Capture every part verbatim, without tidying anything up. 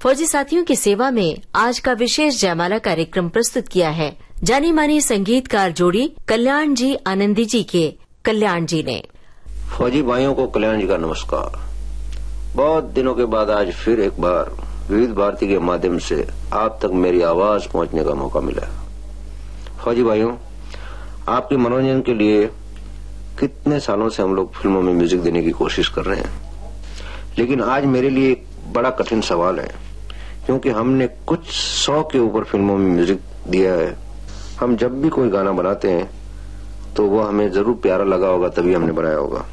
फौजी साथियों की सेवा में आज का विशेष जयमाला कार्यक्रम प्रस्तुत किया है जानी मानी संगीतकार जोड़ी कल्याण जी आनंदी जी के कल्याण जी ने। फौजी भाइयों को कल्याण जी का नमस्कार। बहुत दिनों के बाद आज फिर एक बार विविध भारती के माध्यम से आप तक मेरी आवाज पहुंचने का मौका मिला। फौजी भाइयों, आपके मनोरंजन के लिए कितने सालों से हम लोग फिल्मों में म्यूजिक देने की कोशिश कर रहे हैं, लेकिन आज मेरे लिए एक बड़ा कठिन सवाल है, क्योंकि हमने कुछ सौ के ऊपर फिल्मों में म्यूजिक दिया है। हम जब भी कोई गाना बनाते हैं तो वो हमें जरूर प्यारा लगा होगा, तभी हमने बनाया होगा,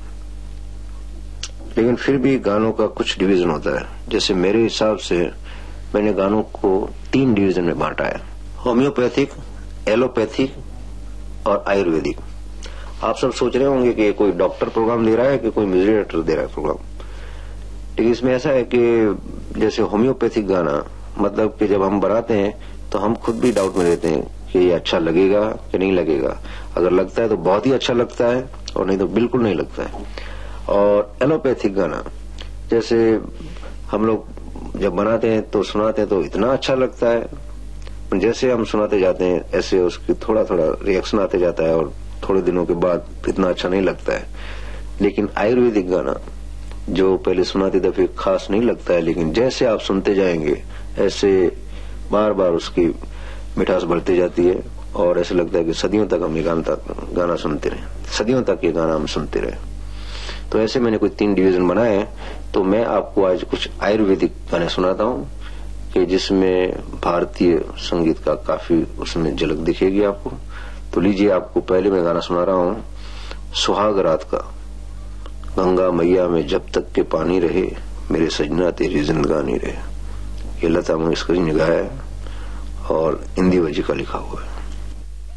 लेकिन फिर भी गानों का कुछ डिवीजन होता है। जैसे मेरे हिसाब से मैंने गानों को तीन डिवीजन में बांटा है, होम्योपैथिक, एलोपैथिक और आयुर्वेदिक। आप सब सोच रहे होंगे कि कोई डॉक्टर प्रोग्राम दे रहा है कि कोई म्यूजिक डायरेक्टर दे रहा है प्रोग्राम, लेकिन इसमें ऐसा है कि जैसे होम्योपैथिक गाना, मतलब कि जब हम बनाते हैं तो हम खुद भी डाउट में रहते हैं कि ये अच्छा लगेगा कि नहीं लगेगा। अगर लगता है तो बहुत ही अच्छा लगता है और नहीं तो बिल्कुल नहीं लगता है। और एलोपैथिक गाना, जैसे हम लोग जब बनाते हैं तो सुनाते हैं तो इतना अच्छा लगता है, जैसे हम सुनाते जाते हैं ऐसे उसकी थोड़ा थोड़ा रिएक्शन आते जाता है और थोड़े दिनों के बाद इतना अच्छा नहीं लगता है। लेकिन आयुर्वेदिक गाना जो पहले सुनाते थे फिर खास नहीं लगता है, लेकिन जैसे आप सुनते जाएंगे ऐसे बार बार उसकी मिठास बढ़ती जाती है और ऐसे लगता है कि सदियों तक हम ये गाना गाना सुनते रहे, सदियों तक ये गाना हम सुनते रहे। तो ऐसे मैंने कोई तीन डिवीजन बनाए हैं। तो मैं आपको आज कुछ आयुर्वेदिक गाने सुनाता हूँ कि जिसमें भारतीय संगीत का काफी उसमें झलक दिखेगी आपको। तो लीजिए, आपको पहले मैं गाना सुना रहा हूँ सुहाग रात का। गंगा मैया में जब तक के पानी रहे, मेरे सजना तेरी जिंदगानी रहे। ये लता मंगेशकर जी ने गाया है और इंदी वजी का लिखा हुआ है।